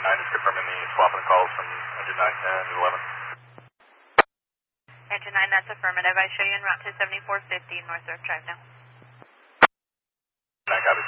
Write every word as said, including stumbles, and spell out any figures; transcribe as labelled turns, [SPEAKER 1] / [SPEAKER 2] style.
[SPEAKER 1] nine, just confirming the swap and calls from engine nine and eleven.
[SPEAKER 2] Engine nine, that's affirmative. I show you en route to seventy-four fifty North Surf Drive now.
[SPEAKER 1] nine, copy.